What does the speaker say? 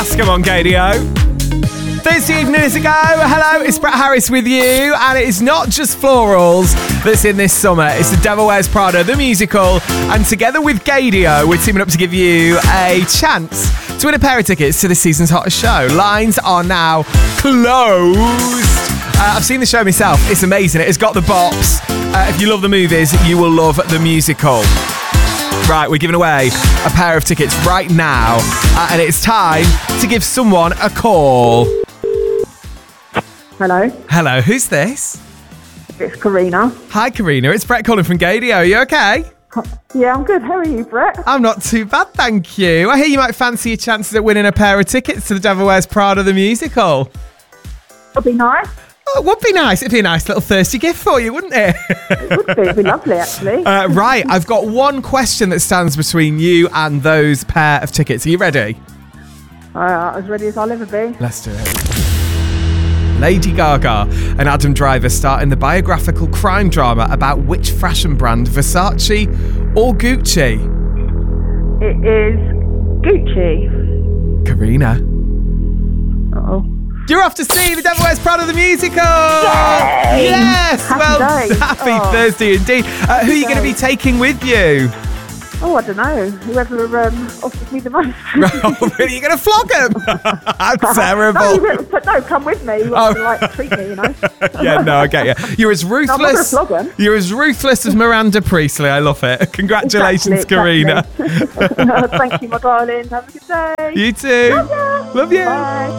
Come on, Gadio. Thursday evening is a go. Hello, it's Brett Harris with you, and it is not just florals that's in this summer. It's The Devil Wears Prada, the musical, and together with Gadio, we're teaming up to give you a chance to win a pair of tickets to this season's hottest show. Lines are now closed. I've seen the show myself. It's amazing. It has got the bops. If you love the movies, you will love the musical. Right, we're giving away a pair of tickets right now, and it's time to give someone a call. Hello. Hello, who's this? It's Karina. Hi, Karina. It's Brett calling from Gadio. Are you okay? Yeah, I'm good. How are you, Brett? I'm not too bad, thank you. I hear you might fancy your chances at winning a pair of tickets to The Devil Wears Prada, the musical. It'll be nice. Oh, it would be nice. It'd be a nice little thirsty gift for you, wouldn't it? It would be. It'd be lovely, actually. Right, I've got one question that stands between you and those pair of tickets. Are you ready? As ready as I'll ever be. Let's do it. Lady Gaga and Adam Driver star in the biographical crime drama about which fashion brand, Versace or Gucci? It is Gucci. Karina. Uh-oh. You're off to see The Devil Wears Prada, the musical! Yay! Yes! Happy day. Happy Thursday indeed. Who are you going to be taking with you? Oh, I don't know. Whoever offers me the most. Really? You're going to flog him? How terrible. No, come with me. You want to treat me, you know. Yeah, no, I get you. You're as ruthless. No, I'm not gonna flog him. You're as ruthless as Miranda Priestley. I love it. Congratulations, Karina. Thank you, my darling. Have a good day. You too. Love you. Love you. Bye.